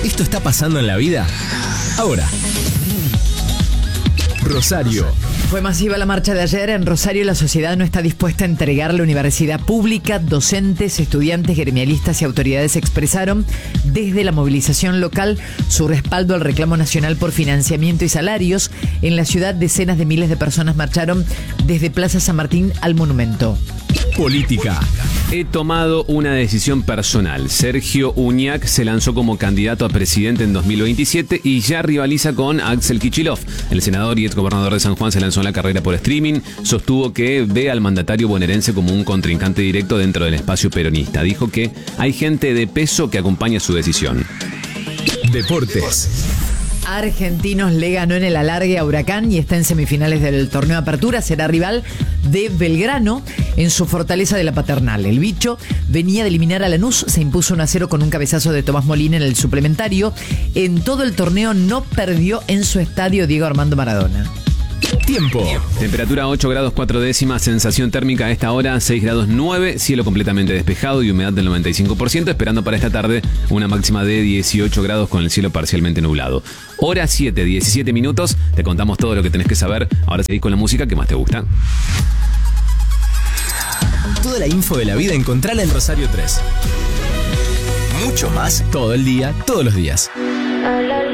¿Esto está pasando en la vida? Ahora. Rosario. Fue masiva la marcha de ayer. En Rosario la sociedad no está dispuesta a entregar la universidad pública. Docentes, estudiantes, gremialistas y autoridades expresaron desde la movilización local su respaldo al reclamo nacional por financiamiento y salarios. En la ciudad decenas de miles de personas marcharon desde Plaza San Martín al Monumento. Política. He tomado una decisión personal. Sergio Uñac se lanzó como candidato a presidente en 2027 y ya rivaliza con Axel Kicillof. El senador y exgobernador de San Juan se lanzó en la carrera por streaming. Sostuvo que ve al mandatario bonaerense como un contrincante directo dentro del espacio peronista. Dijo que hay gente de peso que acompaña su decisión. Deportes. Argentinos le ganó en el alargue a Huracán y está en semifinales del torneo de apertura. Será rival de Belgrano en su fortaleza de la Paternal. El bicho venía de eliminar a Lanús, se impuso 1-0 con un cabezazo de Tomás Molina en el suplementario. En todo el torneo no perdió en su estadio Diego Armando Maradona. Tiempo. Temperatura 8 grados 4 décimas, sensación térmica a esta hora 6 grados 9, cielo completamente despejado y humedad del 95%, esperando para esta tarde una máxima de 18 grados con el cielo parcialmente nublado. Hora 7, 17 minutos, te contamos todo lo que tenés que saber. Ahora seguís con la música que más te gusta. Toda la info de la vida encontrala en Rosario 3. Mucho más todo el día, todos los días.